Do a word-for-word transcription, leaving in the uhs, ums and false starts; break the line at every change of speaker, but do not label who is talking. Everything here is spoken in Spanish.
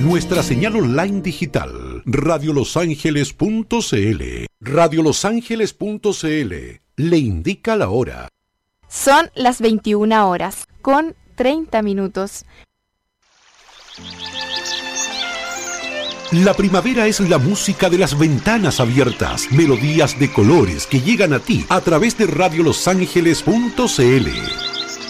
Nuestra señal online digital, radio los ángeles punto c l. radio los ángeles punto c l le indica la hora.
Son las veintiuna horas, con treinta minutos.
La primavera es la música de las ventanas abiertas, melodías de colores que llegan a ti a través de radio los ángeles punto c l.